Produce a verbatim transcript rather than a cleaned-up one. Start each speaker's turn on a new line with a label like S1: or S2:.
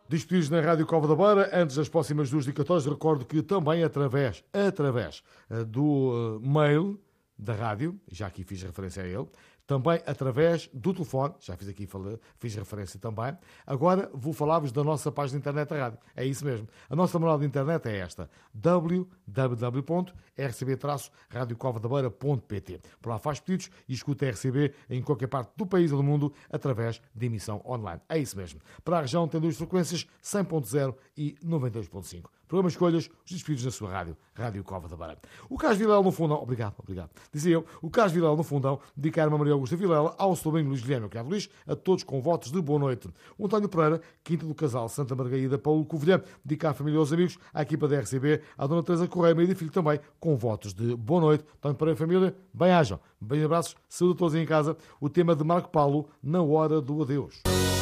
S1: Despedidos na Rádio Cova da Beira, antes das próximas duas dedicatórias, recordo que também através, através do uh, mail da rádio, já aqui fiz referência a ele, também através do telefone, já fiz aqui, fiz referência também. Agora vou falar-vos da nossa página de internet da rádio. É isso mesmo. A nossa morada de internet é esta: w w w ponto r c b traço radio cova da beira ponto p t. Por lá faz pedidos e escuta a R C B em qualquer parte do país ou do mundo através de emissão online. É isso mesmo. Para a região tem duas frequências, cem ponto zero e noventa e dois ponto cinco. Programa Escolhas, os despedidos na sua rádio, Rádio Cova da Beira. O Carlos Vilela no Fundão, obrigado, obrigado. Dizia eu, o Carlos Vilela no Fundão, dedicar-me a Maria Augusta Vilela, ao sobrinho Luís Guilherme Ricardo Luís, a todos com votos de boa noite. O António Pereira, Quinta do Casal, Santa Margarida, Paulo Covilhã, dedicar a família e aos amigos, à equipa da R C B, à Dona Teresa Correia, meio de filho também, com votos de boa noite. António Pereira e família, bem-ajam, bem abraços, saúde a todos em casa. O tema de Marco Paulo, Na Hora do Adeus.